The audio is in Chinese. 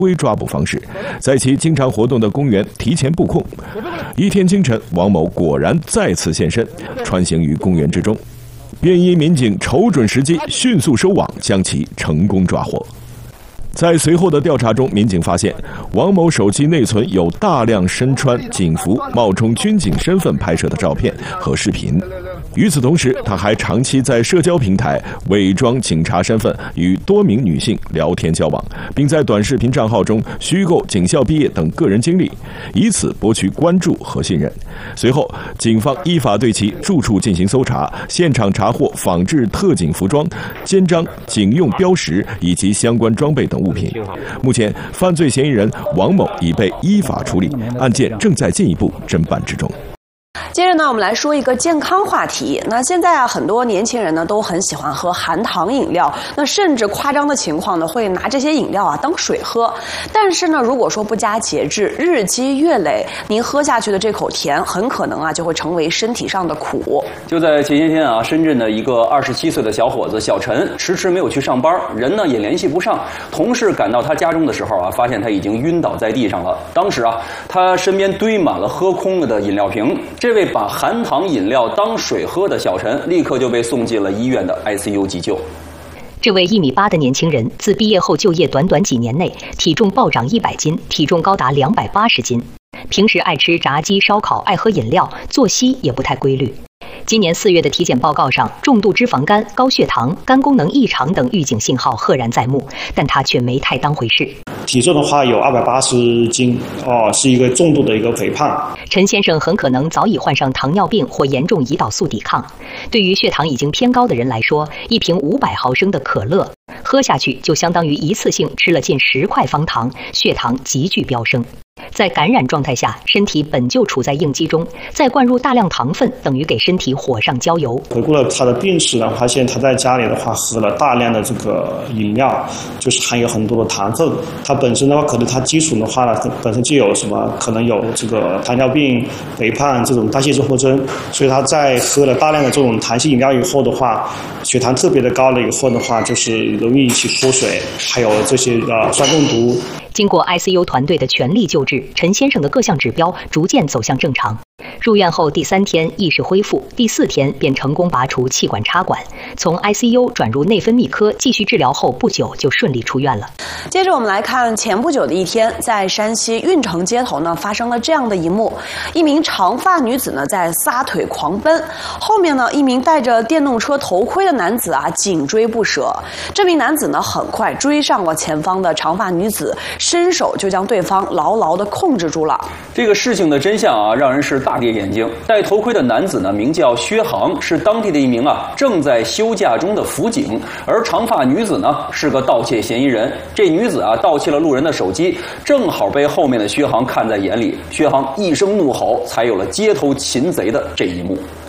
微抓捕方式，在其经常活动的公园提前布控。一天清晨，王某果然再次现身，穿行于公园之中。便衣民警瞅准时机，迅速收网，将其成功抓获。在随后的调查中，民警发现王某手机内存有大量身穿警服、冒充军警身份拍摄的照片和视频。与此同时，他还长期在社交平台伪装警察身份，与多名女性聊天交往，并在短视频账号中虚构警校毕业等个人经历，以此博取关注和信任。随后，警方依法对其住处进行搜查，现场查获仿制特警服装、肩章、警用标识以及相关装备等物品。目前，犯罪嫌疑人王某已被依法处理，案件正在进一步侦办之中。 接着呢，我们来说一个健康话题。那现在啊，很多年轻人呢都很喜欢喝含糖饮料，那甚至夸张的情况呢，会拿这些饮料啊当水喝。但是呢，如果说不加节制，日积月累，您喝下去的这口甜，很可能啊就会成为身体上的苦。 就在前些天啊，深圳的一个27岁的小伙子小陈，迟迟没有去上班，人呢也联系不上。同事赶到他家中的时候啊，发现他已经晕倒在地上了。当时啊，他身边堆满了喝空了的饮料瓶。这位把含糖饮料当水喝的小陈，立刻就被送进了医院的 ICU 急救。 这位1.8米的年轻人，自毕业后就业短短几年内，体重暴涨100斤，体重高达280斤。平时爱吃炸鸡、烧烤，爱喝饮料，作息也不太规律。今年4月的体检报告上，重度脂肪肝、高血糖、肝功能异常等预警信号赫然在目，但他却没太当回事。 体重的话有280斤，是一个重度的一个肥胖。 陈先生很可能早已患上糖尿病或严重胰岛素抵抗。对于血糖已经偏高的人来说，一瓶500毫升的可乐喝下去就相当于一次性吃了近10块方糖，血糖急剧飙升。在感染状态下，身体本就处在应激中，再灌入大量糖分，等于给身体火上浇油。 回顾了他的病史呢，发现他在家里的话喝了大量的这个饮料，就是含有很多的糖分。他本身的话，可能他基础的话呢，本身就有什么可能有这个糖尿病、肥胖这种代谢综合征，所以他在喝了大量的这种糖性饮料以后的话，血糖特别的高了以后的话，就是容易引起脱水，还有这些酸中毒。 经过 ICU 团队的全力救治，陈先生的各项指标逐渐走向正常。入院后第3天意识恢复，第4天便成功拔除气管插管，从 ICU 转入内分泌科继续治疗后不久就顺利出院了。 接着我们来看前不久的一天，在山西运城街头呢发生了这样的一幕：一名长发女子呢在撒腿狂奔，后面呢一名戴着电动车头盔的男子啊紧追不舍。这名男子呢很快追上了前方的长发女子，伸手就将对方牢牢地控制住了。 这个事情的真相啊，让人是大跌眼镜。戴头盔的男子呢，名叫薛航，是当地的一名正在休假中的辅警，而长发女子呢是个盗窃嫌疑人。这女子盗窃了路人的手机，正好被后面的薛航看在眼里。薛航一声怒吼，才有了街头擒贼的这一幕。